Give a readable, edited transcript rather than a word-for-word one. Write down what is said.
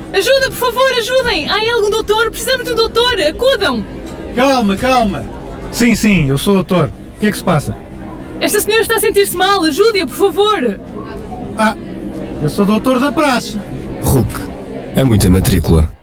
Ajuda, por favor, ajudem! Há algum doutor? Precisamos de um doutor! Acudam! Calma, calma. Sim, eu sou o doutor. O que é que se passa? Esta senhora está a sentir-se mal! Ajude-a, por favor! Eu sou o doutor da praça. Hulk, é muita matrícula.